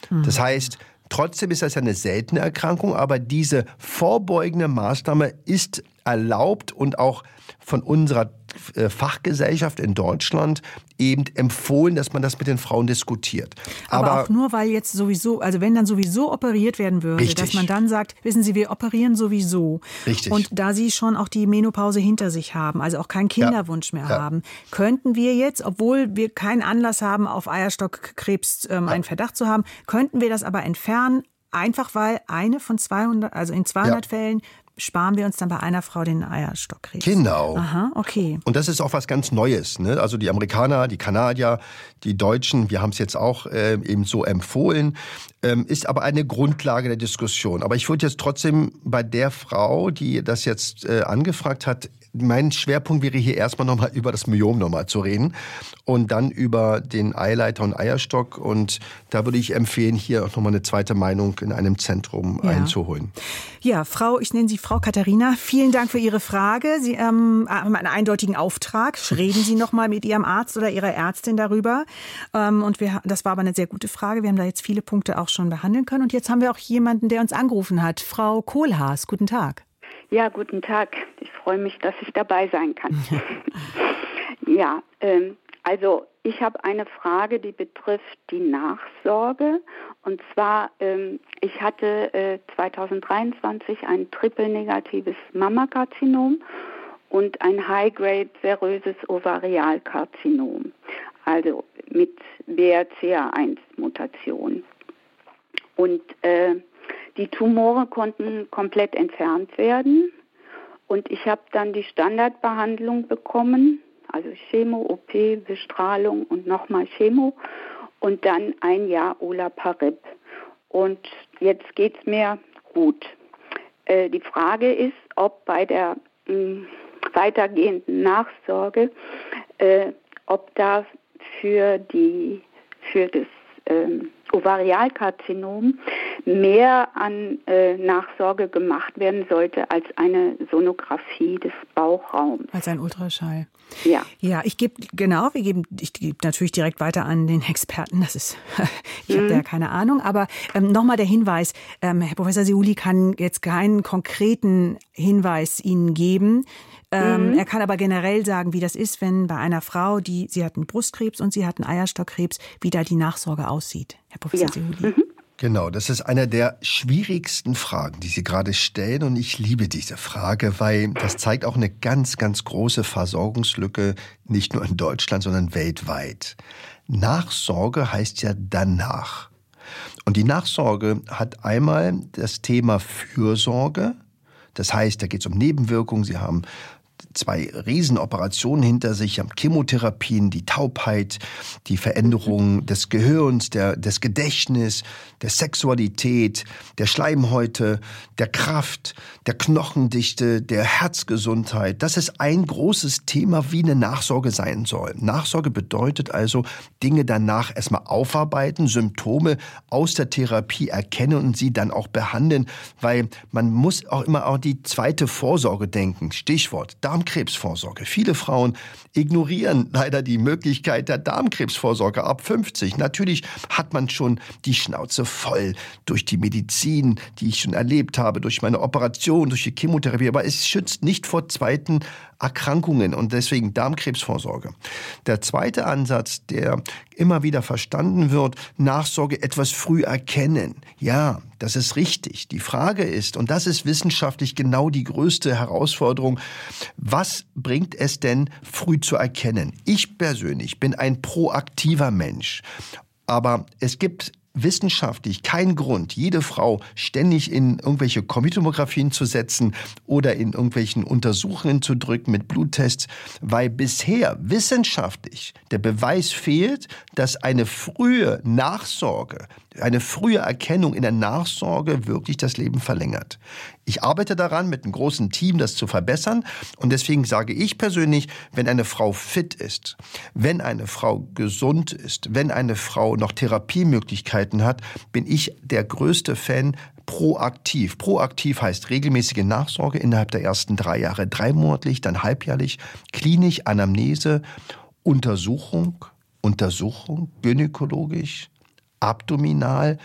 Das heißt, trotzdem ist das eine seltene Erkrankung, aber diese vorbeugende Maßnahme ist erlaubt und auch von unserer Fachgesellschaft in Deutschland eben empfohlen, dass man das mit den Frauen diskutiert. Aber auch nur, weil jetzt sowieso, also wenn dann sowieso operiert werden würde, richtig. Dass man dann sagt, wissen Sie, wir operieren sowieso. Richtig. Und da Sie schon auch die Menopause hinter sich haben, also auch keinen Kinderwunsch mehr haben, könnten wir jetzt, obwohl wir keinen Anlass haben, auf Eierstockkrebs einen Verdacht zu haben, könnten wir das aber entfernen, einfach weil eine von 200, also in 200 Fällen sparen wir uns dann bei einer Frau den Eierstockkrebs. Genau. Aha, okay. Und das ist auch was ganz Neues, ne? Also die Amerikaner, die Kanadier, die Deutschen, wir haben es jetzt auch eben so empfohlen, ist aber eine Grundlage der Diskussion. Aber ich würde jetzt trotzdem bei der Frau, die das jetzt angefragt hat, mein Schwerpunkt wäre hier erstmal nochmal über das Myom nochmal zu reden und dann über den Eileiter und Eierstock. Und da würde ich empfehlen, hier auch nochmal eine zweite Meinung in einem Zentrum einzuholen. Ja, ich nenne Sie Frau Katharina. Vielen Dank für Ihre Frage. Sie haben einen eindeutigen Auftrag. Reden Sie nochmal mit Ihrem Arzt oder Ihrer Ärztin darüber. Und das war aber eine sehr gute Frage. Wir haben da jetzt viele Punkte auch schon behandeln können. Und jetzt haben wir auch jemanden, der uns angerufen hat. Frau Kohlhaas, guten Tag. Ja, guten Tag. Ich freue mich, dass ich dabei sein kann. Also ich habe eine Frage, die betrifft die Nachsorge. Und zwar, ich hatte 2023 ein triple-negatives Mammakarzinom und ein High-Grade seröses Ovarialkarzinom, also mit BRCA1-Mutation. Und die Tumore konnten komplett entfernt werden und ich habe dann die Standardbehandlung bekommen, also Chemo, OP, Bestrahlung und nochmal Chemo und dann ein Jahr Olaparib. Und jetzt geht's mir gut. Die Frage ist, ob bei der weitergehenden Nachsorge, ob da für das Ovarialkarzinom mehr an Nachsorge gemacht werden sollte als eine Sonographie des Bauchraums. Als ein Ultraschall. Ja. Ja, ich gebe natürlich direkt weiter an den Experten. Ich habe da ja keine Ahnung. Aber nochmal der Hinweis, Herr Professor Sehouli kann jetzt keinen konkreten Hinweis Ihnen geben. Er kann aber generell sagen, wie das ist, wenn bei einer Frau, sie hat einen Brustkrebs und sie hat einen Eierstockkrebs, wie da die Nachsorge aussieht. Herr Professor Sehouli. Genau, das ist eine der schwierigsten Fragen, die Sie gerade stellen. Und ich liebe diese Frage, weil das zeigt auch eine ganz, ganz große Versorgungslücke, nicht nur in Deutschland, sondern weltweit. Nachsorge heißt ja danach. Und die Nachsorge hat einmal das Thema Fürsorge. Das heißt, da geht es um Nebenwirkungen. Sie haben 2 Riesenoperationen hinter sich, haben Chemotherapien, die Taubheit, die Veränderung des Gehirns, des Gedächtnisses, der Sexualität, der Schleimhäute, der Kraft, der Knochendichte, der Herzgesundheit. Das ist ein großes Thema, wie eine Nachsorge sein soll. Nachsorge bedeutet also, Dinge danach erstmal aufarbeiten, Symptome aus der Therapie erkennen und sie dann auch behandeln, weil man muss auch immer an die zweite Vorsorge denken. Stichwort Darmkrebsvorsorge. Viele Frauen ignorieren leider die Möglichkeit der Darmkrebsvorsorge ab 50. Natürlich hat man schon die Schnauze voll durch die Medizin, die ich schon erlebt habe, durch meine Operation, durch die Chemotherapie, aber es schützt nicht vor zweiten Erkrankungen und deswegen Darmkrebsvorsorge. Der zweite Ansatz, der immer wieder verstanden wird, Nachsorge etwas früh erkennen. Ja, das ist richtig. Die Frage ist, und das ist wissenschaftlich genau die größte Herausforderung, was bringt es denn, früh zu erkennen? Ich persönlich bin ein proaktiver Mensch, aber es gibt wissenschaftlich keinen Grund, jede Frau ständig in irgendwelche Computertomographien zu setzen oder in irgendwelchen Untersuchungen zu drücken mit Bluttests, weil bisher wissenschaftlich der Beweis fehlt, dass eine frühe Nachsorge, eine frühe Erkennung in der Nachsorge wirklich das Leben verlängert. Ich arbeite daran, mit einem großen Team das zu verbessern und deswegen sage ich persönlich, wenn eine Frau fit ist, wenn eine Frau gesund ist, wenn eine Frau noch Therapiemöglichkeiten hat, bin ich der größte Fan proaktiv. Proaktiv heißt regelmäßige Nachsorge innerhalb der ersten 3 Jahre, 3-monatlich, dann halbjährlich, klinisch, Anamnese, Untersuchung, gynäkologisch, abdominal,